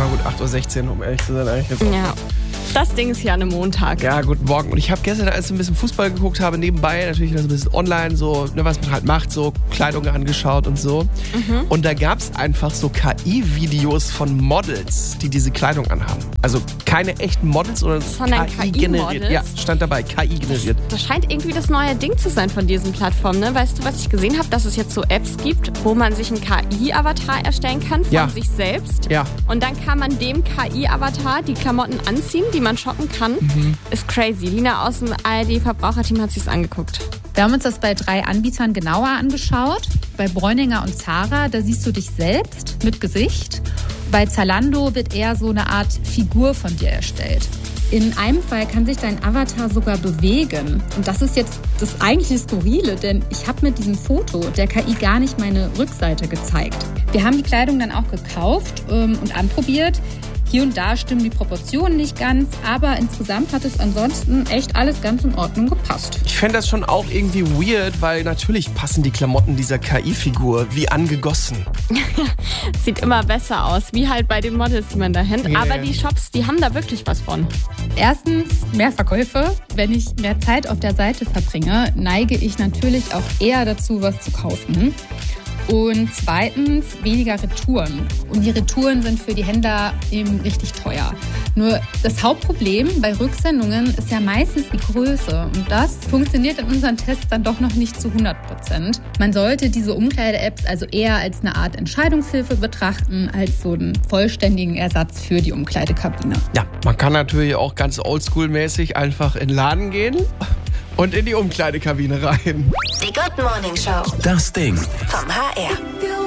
Na gut, 8.16 Uhr, um ehrlich zu sein, eigentlich jetzt auch. Ja. Das Ding ist hier an einem Montag. Ja, guten Morgen. Und ich habe gestern, als ich ein bisschen Fußball geguckt habe, nebenbei natürlich so ein bisschen online, so, ne, was man halt macht, so Kleidung angeschaut und so. Und da gab es einfach so KI-Videos von Models, die diese Kleidung anhaben. Also keine echten Models, sondern KI generiert. Ja, stand dabei, KI generiert. Das scheint irgendwie das neue Ding zu sein von diesen Plattformen. Ne? Weißt du, was ich gesehen habe? Dass es jetzt so Apps gibt, wo man sich einen KI-Avatar erstellen kann von sich selbst. Ja. Und dann kann man dem KI-Avatar die Klamotten anziehen, die man shoppen kann. Ist crazy. Lina aus dem ARD-Verbraucherteam hat sich's angeguckt. Wir haben uns das bei 3 Anbietern genauer angeschaut. Bei Bräuninger und Zara, da siehst du dich selbst mit Gesicht. Bei Zalando wird eher so eine Art Figur von dir erstellt. In einem Fall kann sich dein Avatar sogar bewegen. Und das ist jetzt das eigentliche Skurrile, denn ich habe mit diesem Foto der KI gar nicht meine Rückseite gezeigt. Wir haben die Kleidung dann auch gekauft und anprobiert. Hier und da stimmen die Proportionen nicht ganz, aber insgesamt hat es ansonsten echt alles ganz in Ordnung gepasst. Ich fände das schon auch irgendwie weird, weil natürlich passen die Klamotten dieser KI-Figur wie angegossen. Sieht immer besser aus, wie halt bei den Models, die man da kennt. Yeah. Aber die Shops, die haben da wirklich was von. Erstens, mehr Verkäufe. Wenn ich mehr Zeit auf der Seite verbringe, neige ich natürlich auch eher dazu, was zu kaufen. Und zweitens, weniger Retouren. Und die Retouren sind für die Händler eben richtig teuer. Nur das Hauptproblem bei Rücksendungen ist ja meistens die Größe. Und das funktioniert in unseren Tests dann doch noch nicht zu 100%. Man sollte diese Umkleide-Apps also eher als eine Art Entscheidungshilfe betrachten, als so einen vollständigen Ersatz für die Umkleidekabine. Ja, man kann natürlich auch ganz oldschool-mäßig einfach in den Laden gehen und in die Umkleidekabine rein. Die Good Morning Show. Das Ding. Vom HR.